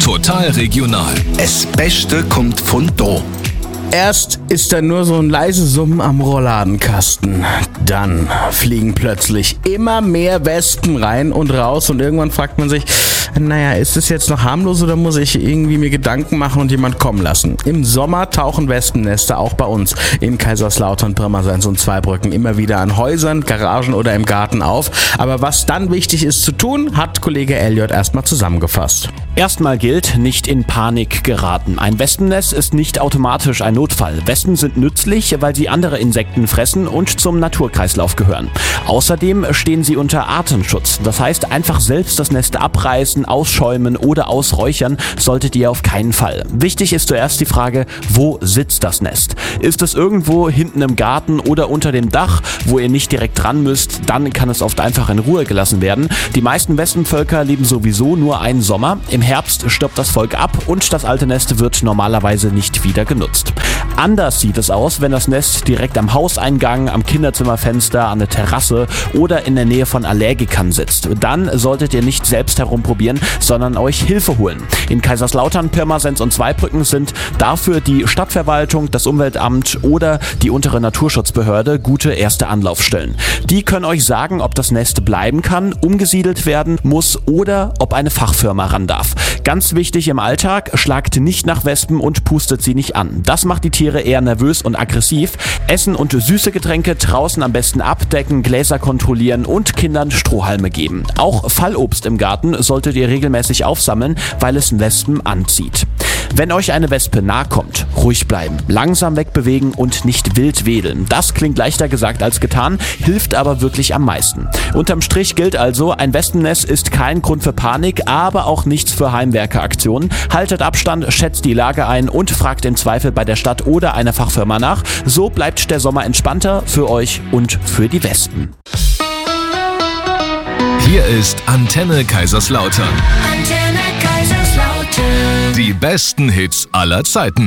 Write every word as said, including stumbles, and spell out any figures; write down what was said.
Total regional. Das Beste kommt von da. Erst ist da nur so ein leises Summen am Rollladenkasten. Dann fliegen plötzlich immer mehr Wespen rein und raus und irgendwann fragt man sich, naja, ist es jetzt noch harmlos oder muss ich irgendwie mir Gedanken machen und jemand kommen lassen? Im Sommer tauchen Wespennester auch bei uns in Kaiserslautern, Pirmasens und Zweibrücken immer wieder an Häusern, Garagen oder im Garten auf. Aber was dann wichtig ist zu tun, hat Kollege Elliot erstmal zusammengefasst. Erstmal gilt, nicht in Panik geraten. Ein Wespennest ist nicht automatisch ein Notfall. Wespen sind nützlich, weil sie andere Insekten fressen und zum Naturkreislauf gehören. Außerdem stehen sie unter Artenschutz. Das heißt, einfach selbst das Nest abreißen, ausschäumen oder ausräuchern solltet ihr auf keinen Fall. Wichtig ist zuerst die Frage, wo sitzt das Nest? Ist es irgendwo hinten im Garten oder unter dem Dach, wo ihr nicht direkt dran müsst, dann kann es oft einfach in Ruhe gelassen werden. Die meisten Wespenvölker leben sowieso nur einen Sommer. Im Herbst stirbt das Volk ab und das alte Nest wird normalerweise nicht wieder genutzt. Anders sieht es aus, wenn das Nest direkt am Hauseingang, am Kinderzimmerfenster, an der Terrasse oder in der Nähe von Allergikern sitzt. Dann solltet ihr nicht selbst herumprobieren, sondern euch Hilfe holen. In Kaiserslautern, Pirmasens und Zweibrücken sind dafür die Stadtverwaltung, das Umweltamt oder die untere Naturschutzbehörde gute erste Anlaufstellen. Die können euch sagen, ob das Nest bleiben kann, umgesiedelt werden muss oder ob eine Fachfirma ran darf. Ganz wichtig im Alltag, schlagt nicht nach Wespen und pustet sie nicht an. Das macht die Tiere eher nervös und aggressiv. Essen und süße Getränke draußen am besten abdecken, Gläser kontrollieren und Kindern Strohhalme geben. Auch Fallobst im Garten solltet ihr regelmäßig aufsammeln, weil es Wespen anzieht. Wenn euch eine Wespe nahe kommt, ruhig bleiben, langsam wegbewegen und nicht wild wedeln. Das klingt leichter gesagt als getan, hilft aber wirklich am meisten. Unterm Strich gilt also, ein Wespennest ist kein Grund für Panik, aber auch nichts für Heimwerkeraktionen. Haltet Abstand, schätzt die Lage ein und fragt im Zweifel bei der Stadt oder einer Fachfirma nach. So bleibt der Sommer entspannter für euch und für die Wespen. Hier ist Antenne Kaiserslautern. Antenne Kaiserslautern. Die besten Hits aller Zeiten.